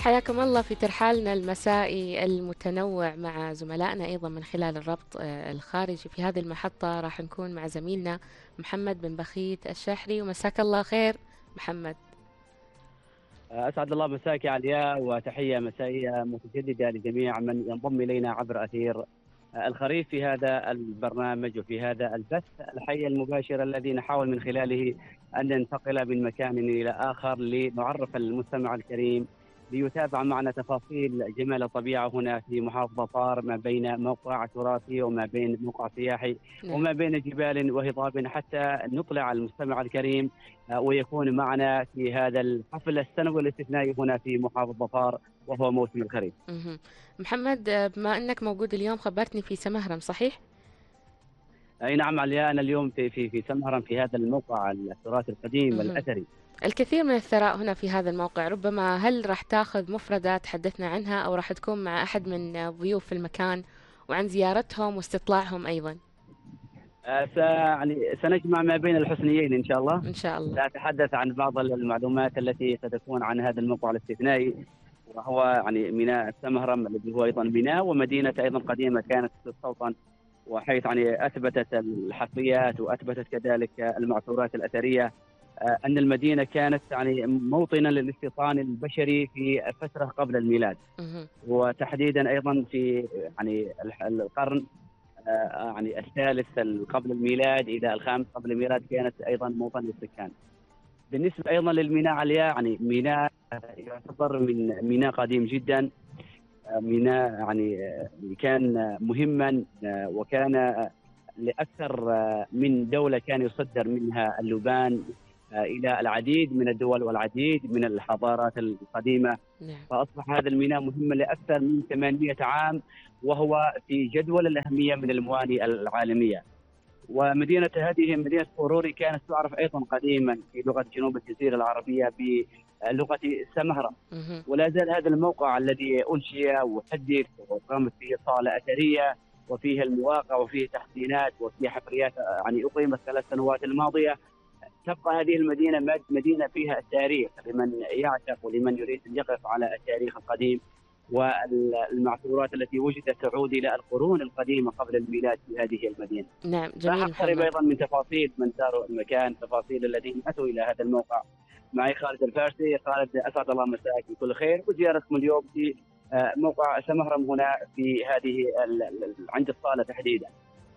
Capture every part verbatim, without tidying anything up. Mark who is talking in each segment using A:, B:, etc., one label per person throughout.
A: حياكم الله في ترحالنا المسائي المتنوع مع زملائنا أيضا من خلال الربط آه، الخارجي. في هذه المحطة راح نكون مع زميلنا محمد بن بخيت الشاحري، ومساك الله خير محمد.
B: أسعد الله مساك يا علياء، وتحية مسائية متجددة لجميع من ينضم إلينا عبر أثير الخريف في هذا البرنامج وفي هذا البث الحي المباشر الذي نحاول من خلاله أن ننتقل من مكان إلى آخر لنعرف المستمع الكريم ليتابع معنا تفاصيل جمال الطبيعة هنا في محافظة طار، ما بين موقع تراثي وما بين موقع سياحي
A: نعم.
B: وما بين جبال وهضاب، حتى نطلع المستمع الكريم آه، ويكون معنا في هذا الحفل السنوي الاستثنائي هنا في محافظة طار وهو موسم الخريف.
A: مهم. محمد، آه، بما أنك موجود اليوم خبرتني في سمهرم، صحيح؟
B: اي نعم علياء، انا اليوم في في في سمهرم في هذا الموقع التراثي القديم
A: مهم.
B: الاثري.
A: الكثير من الثراء هنا في هذا الموقع. ربما هل راح تاخذ مفردات تحدثنا عنها، أو راح تكون مع أحد من آه، ضيوف في المكان وعن زيارتهم واستطلاعهم أيضا؟
B: آه، س- يعني سنجمع ما بين الحسنيين ان شاء الله.
A: إن شاء الله.
B: سأتحدث عن بعض المعلومات التي ستكون عن هذا الموقع الاستثنائي، وهو يعني ميناء سمهرم الذي هو ايضا ميناء ومدينه ايضا قديمه كانت تستوطن، وحيث يعني اثبتت الحفريات واثبتت كذلك المعثورات الاثريه آه، ان المدينه كانت يعني موطنا للاستيطان البشري في فتره قبل الميلاد،
A: مهم.
B: وتحديدا ايضا في يعني الح- القرن آه، يعني الثالث قبل الميلاد الى الخامس قبل الميلاد كانت ايضا موطن للسكان. بالنسبه ايضا للميناء علياء، يعني ميناء يعتبر من ميناء قديم جدا، آه، ميناء يعني آه، كان مهما، آه، وكان آه، لاكثر آه، من دوله كان يصدر منها اللبان آه، الى العديد من الدول والعديد من الحضارات القديمه.
A: نعم.
B: فأصبح هذا الميناء مهما لأكثر من ثمانمئة عام، وهو في جدول الأهمية من الموانئ العالمية. ومدينة هذه مدينة قروري كانت تعرف أيضا قديما في لغة جنوب الجزيرة العربية بلغة سمهرة.
A: مهم.
B: ولا زال هذا الموقع الذي أنشئ وحدث وقامت فيه صالة أثرية وفيه المواقع وفيه تحسينات وفيه حفريات يعني أقيمت ثلاث سنوات الماضية، تبقى هذه المدينة مدينة فيها التاريخ لمن يعشق ولمن يريد أن يقف على التاريخ القديم، والمعثورات التي وجدت تعود إلى القرون القديمة قبل الميلاد في هذه المدينة.
A: نعم، جميل
B: فأقترب
A: محمد.
B: أيضا من تفاصيل من زاروا المكان، تفاصيل الذين أتوا إلى هذا الموقع. معي خالد الفارسي. خالد، أسعد الله مساك بكل خير، وزيارتكم اليوم في آه، موقع سمهرم هنا في هذه ال- ال- عند الصالة تحديدا.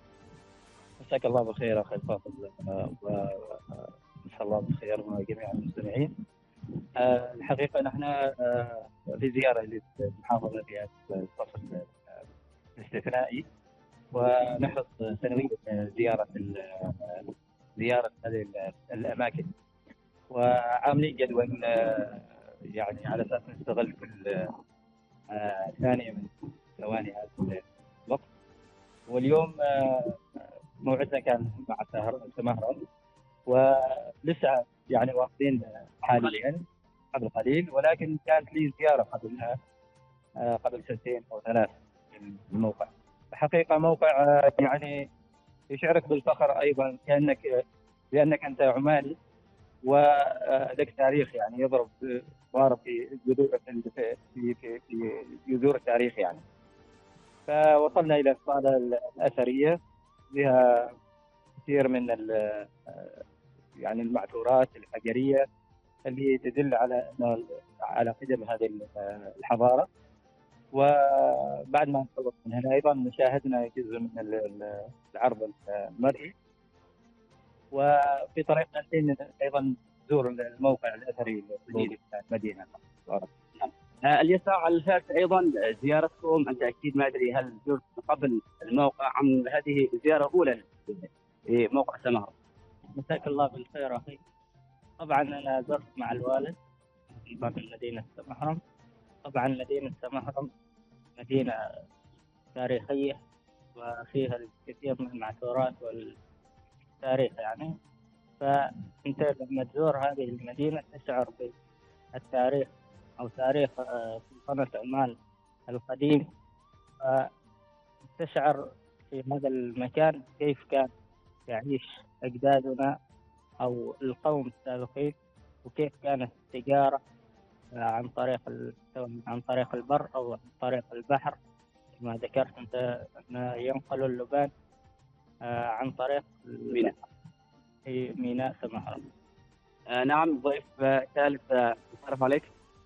C: مساك الله بالخير اخي الفاضل، آه، وان شاء الله بالخير مع جميع المستمعين. آه، الحقيقه نحن آه، في زياره للمحافظه في هذا الفصل آه، الاستثنائي، ونحرص سنويا زياره ال- آه، زياره هذه ال- الاماكن، وعاملين جدول آه، يعني على اساس نستغل كل آه، ثانيه من ثواني هذا الوقت. واليوم آه، موعدنا كان مع سهر سمهرة، ولسه يعني واصلين حاليا قبل قليل، ولكن كانت لي زيارة قبلها آه، قبل سنتين أو ثلاث من الموقع. الحقيقة موقع آه، يعني يشعرك بالفخر أيضا، كأنك لأنك أنت عماني ولك تاريخ يعني يضرب ضارب في جذور في في في في جذور التاريخ يعني. فوصلنا إلى الصالة الأثرية، بها كثير من ال- يعني المعثورات الحجرية اللي تدل على أنه على قدم هذه الحضارة. وبعد ما نخلص من هنا أيضا شاهدنا جزء من ال- ال- العرض المرئي، وفي طريقنا الحين أيضا نزور الموقع الأثري الجديد في المدينة.
B: آه، اليسار الفارس ايضا زيارتكم، انت اكيد ما ادري هل زرت قبل الموقع ام هذه زياره اولى في موقع سمهرة؟
C: مساك الله بالخير أخي. طبعا أنا زرت مع الوالد في باطن مدينة سمهرم. طبعا مدينة سمهرم مدينة تاريخية، وفيها الكثير من المعثورات والتاريخ يعني. فأنت لما تزور هذه المدينة تشعر بالتاريخ أو تاريخ آه، سلطنة عمان القديم. تشعر في هذا المكان كيف كان يعيش أجدادنا أو القوم السابقين، وكيف كانت التجارة آه، عن طريق ال- سواء عن طريق البر أو عن طريق البحر، كما ذكرت أنت أن ينقلوا اللبان آه، عن طريق
B: ميناء.
C: في ميناء سمهرة.
B: آه نعم. ضيف آه، ثالث آه، أتعرف عليك.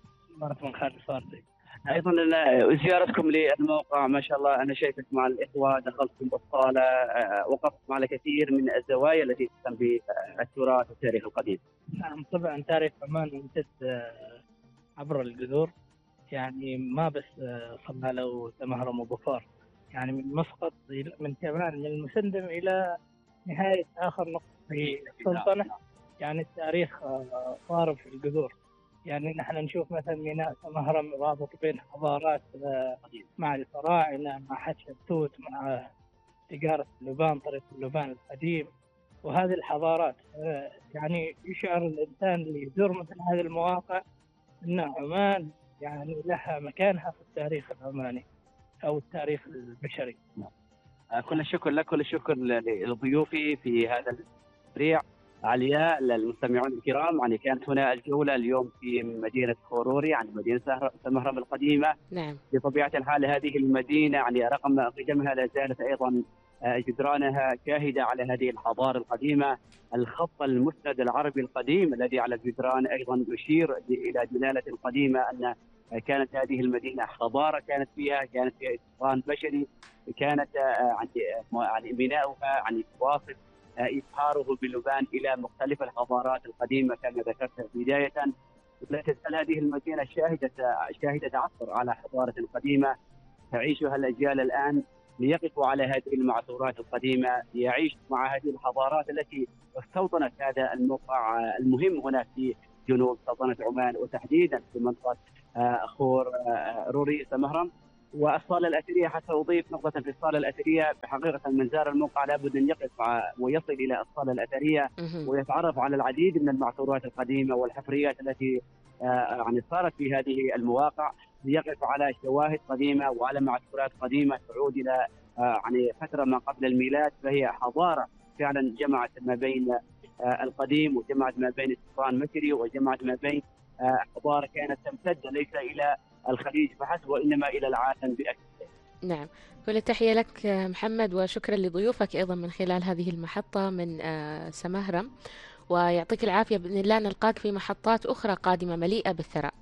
C: مرت من خالد الفارسي.
B: ايضا ال- زيارتكم للموقع ما شاء الله، انا شايفك مع الاخوه دخلتم الصاله، آه، وقفتم على كثير من الزوايا التي تهتم بالتراث والتاريخ القديم.
C: نعم طبعا تاريخ عمان ممتد آه، عبر الجذور، يعني ما بس آه، صلالة وسمهرم وبوفار، يعني من مسقط إلى- من كمان من المسندم إلى نهاية آخر نقطة في السلطنة. يعني التاريخ آه، صارف في الجذور. يعني نحن نشوف مثلا ميناء سمهرم رابط بين حضارات آه، مع الفراعنة، مع حتشبسوت، مع تجارة اللبان، طريق اللبان القديم، وهذه الحضارات. آه، يعني يشعر الإنسان اللي يزور مثل هذه المواقع أن عمان يعني لها مكانها في التاريخ العماني أو التاريخ البشري.
B: آه، كل الشكر لك، كل الشكر ل- لضيوفي في هذا التسريع. علياء، للمستمعون الكرام، يعني كانت هنا الجولة اليوم في مدينة خوروري، يعني مدينة سهر- سمهرم القديمة.
A: نعم.
B: بطبيعة الحال هذه المدينة يعني رغم قدمها لا زالت أيضا آه، جدرانها شاهدة على هذه الحضارة القديمة. الخط المسند العربي القديم الذي على الجدران أيضا يشير إلى دلالة قديمة أن كانت هذه المدينة حضارة كانت فيها، كانت فيها استيطان بشري، كانت آه، يعني يعني بناؤها يعني واصف آه، إبحاره باللبان إلى مختلف الحضارات القديمة كما ذكرت بداية. لا تزال هذه المدينة شاهدة شاهدة عصر على حضارة قديمة تعيشها الأجيال الآن، ليقفوا على هذه المعثورات القديمة، ليعيشوا مع هذه الحضارات التي استوطنت هذا الموقع المهم هنا في جنوب سلطنة عمان، وتحديدا في منطقة آه، خور آه، روري سمهرم. والصالة الأثرية، حتى أضيف نقطة في الصالة الأثرية، بحقيقة من زار الموقع لابد أن يقف ع- ويصل إلى الصالة الأثرية
A: مهم.
B: ويتعرف على العديد من المعثورات القديمة والحفريات التي آه، يعني صارت في هذه المواقع، ليقف على شواهد قديمة وعلى معثورات قديمة تعود إلى آه، يعني فترة ما قبل الميلاد. فهي حضارة فعلا جمعت ما بين آه، القديم، وجمعت ما بين استيطان مصري، وجمعت ما بين آه، حضارة كانت تمتد ليس إلى الخليج فحسب وإنما إلى العالم بأكمله.
A: نعم. كل التحية لك آه، محمد، وشكرا لضيوفك أيضا من خلال هذه المحطة من آه، سمهرم، ويعطيك العافية. بإذن الله نلقاك في محطات أخرى قادمة مليئة بالثراء.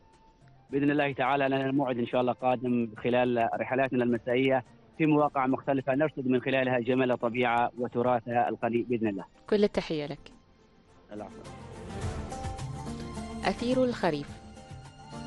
B: بإذن الله تعالى لنا موعد إن شاء الله قادم خلال رحلاتنا المسائية في مواقع مختلفة نرصد من خلالها جمال الطبيعة وتراثها القديم بإذن الله.
A: كل التحية لك.
B: العفو.
A: أثير الخريف.